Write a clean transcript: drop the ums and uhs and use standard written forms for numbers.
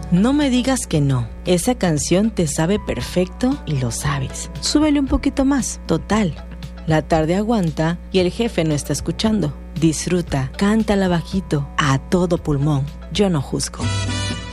No me digas que no. Esa canción te sabe perfecto y lo sabes. Súbele un poquito más. Total, la tarde aguanta y el jefe no está escuchando. Disfruta, cántala bajito, a todo pulmón. Yo no juzgo.